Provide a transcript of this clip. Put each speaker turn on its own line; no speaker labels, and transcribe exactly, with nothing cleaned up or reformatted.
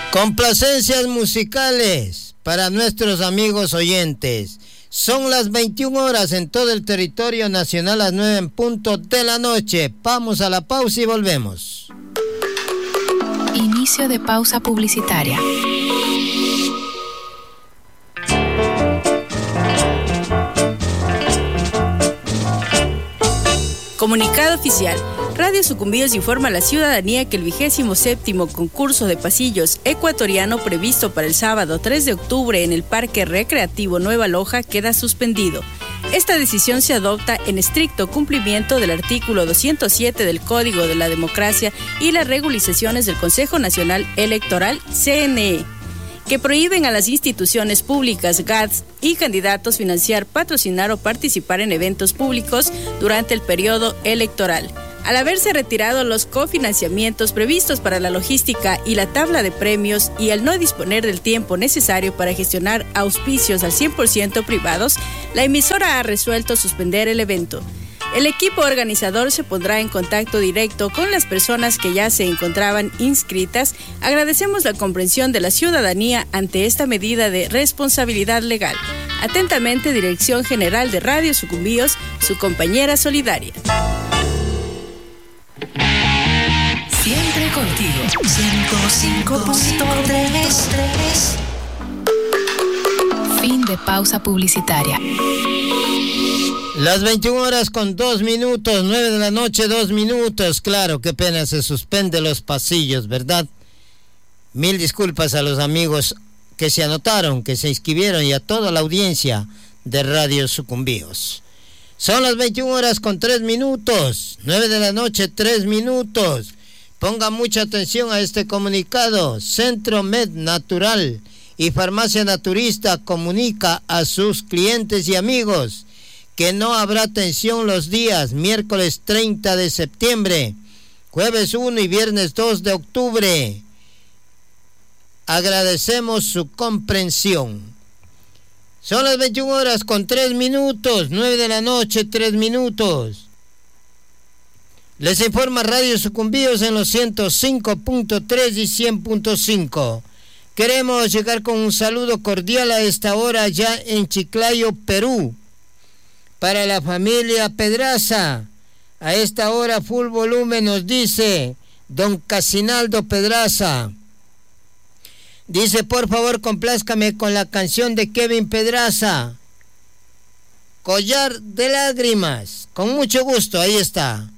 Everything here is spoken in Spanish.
Complacencias musicales para nuestros amigos oyentes. Son las veintiuna horas en todo el territorio nacional, las nueve en punto de la noche. Vamos a la pausa y volvemos.
Inicio de pausa publicitaria.
Comunicado oficial. Radio Sucumbíos informa a la ciudadanía que el vigésimo séptimo concurso de pasillos ecuatoriano previsto para el sábado tres de octubre en el Parque Recreativo Nueva Loja queda suspendido. Esta decisión se adopta en estricto cumplimiento del artículo doscientos siete del Código de la Democracia y las regularizaciones del Consejo Nacional Electoral, C N E, que prohíben a las instituciones públicas, G A Ts y candidatos financiar, patrocinar o participar en eventos públicos durante el periodo electoral. Al haberse retirado los cofinanciamientos previstos para la logística y la tabla de premios y al no disponer del tiempo necesario para gestionar auspicios al cien por ciento privados, la emisora ha resuelto suspender el evento. El equipo organizador se pondrá en contacto directo con las personas que ya se encontraban inscritas. Agradecemos la comprensión de la ciudadanía ante esta medida de responsabilidad legal. Atentamente, Dirección General de Radio Sucumbíos, su compañera solidaria.
Siempre contigo. ciento cinco punto tres. Fin de pausa publicitaria.
Las veintiuna horas con dos minutos, nueve de la noche, dos minutos. Claro, qué pena, se suspende los pasillos, ¿verdad? Mil disculpas a los amigos que se anotaron, que se inscribieron y a toda la audiencia de Radio Sucumbíos. Son las veintiuna horas con tres minutos, nueve de la noche, tres minutos. Ponga mucha atención a este comunicado. Centro Med Natural y Farmacia Naturista comunica a sus clientes y amigos que no habrá atención los días miércoles treinta de septiembre, jueves uno y viernes dos de octubre. Agradecemos su comprensión. Son las veintiuna horas con tres minutos, nueve de la noche, tres minutos. Les informa Radio Sucumbíos en los ciento cinco punto tres y cien punto cinco. Queremos llegar con un saludo cordial a esta hora ya en Chiclayo, Perú. Para la familia Pedraza, a esta hora full volumen nos dice don Casinaldo Pedraza. Dice, por favor, complázcame con la canción de Kevin Pedraza, Collar de Lágrimas. Con mucho gusto, ahí está.